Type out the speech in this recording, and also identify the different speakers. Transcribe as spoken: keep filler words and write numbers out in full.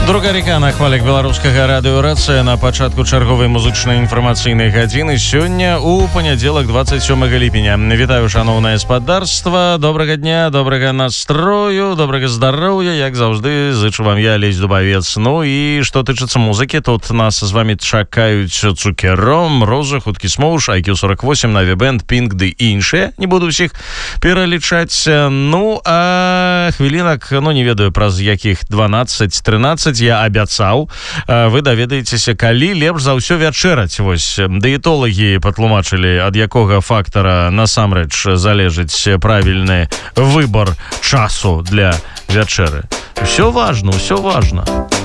Speaker 1: Друга река на хвалях беларускага радыёрацыя на пачатку чарговай музычнай інфармацыйнай гадзіны сёння у панядзелак двадцать сёмага ліпеня. Вітаю, шаноўнае спадарства, добрага дня, добрага настрою, добрага здароўя, як заўжды зычу вам я, Алесь Дубавец. Ну і што тычыцца музыкі, тут нас з вамі чакаюць Цукером, Роза, Хуткі Смоуш, ай кью сорок восемь, Наві Бэнд, Пінк ды іншыя. Не буду ўсіх пералічаць. Ну, а хвілінак, ну не ведаю, праз якіх дванаццаць-трынаццаць я абяцаў, вы даведаецеся, калі лепш за ўсё вячэраць. Вось, дыетолагі патлумачылі, ад якога фактара насамрэч залежыць правільны выбор часу для вячэры. Усё важно, усё важно.